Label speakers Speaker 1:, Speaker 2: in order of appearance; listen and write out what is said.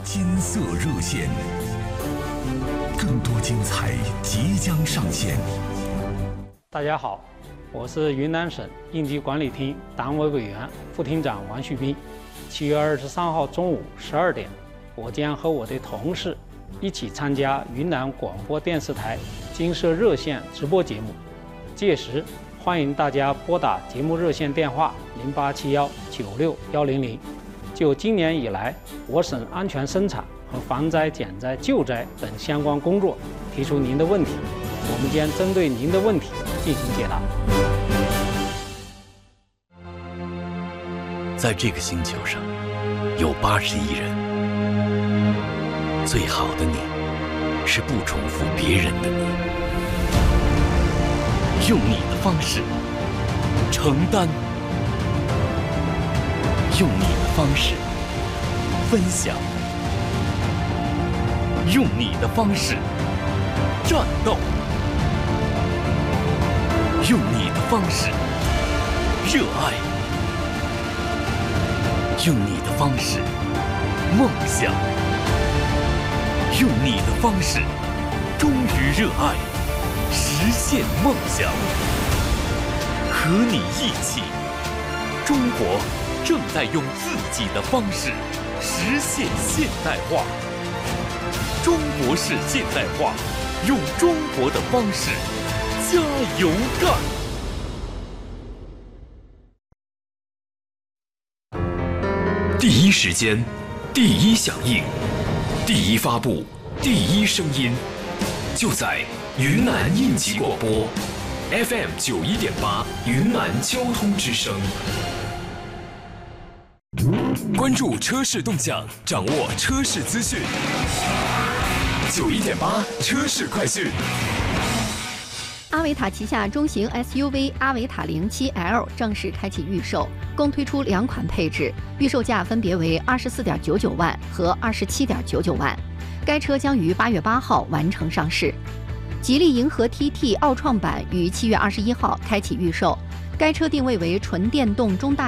Speaker 1: 金色热线，更多精彩即将上线。
Speaker 2: 大家好，我是云南省应急管理厅党委委员、副厅长王旭斌。7月23号中午12点，我将和我的同事一起参加云南广播电视台金色热线直播节目。届时，欢迎大家拨打节目热线电话0871961100，就今年以来我省安全生产和防灾减灾救灾等相关工作提出您的问题，我们将针对您的问题进行解答。
Speaker 3: 在这个星球上，有80亿人。最好的你，是不重复别人的你，用你的方式承担，用你的方式分享，用你的方式战斗，用你的方式热爱，用你的方式梦想，用你的方式忠于热爱，实现梦想。和你一起，中国正在用自己的方式实现现代化。中国式现代化，用中国的方式加油干！第一时间，第一响应，第一发布，第一声音，就在云南应急广播 FM 91.8云南交通之声。关注车市动向，掌握车市资讯。91.8车市快讯。
Speaker 4: 阿维塔旗下中型 SUV 阿维塔07L 正式开启预售，共推出2款配置，预售价分别为24.99万和27.99万。该车将于8月8号完成上市。吉利银河 TT 奥创版于7月21号开启预售，该车定位为纯电动中大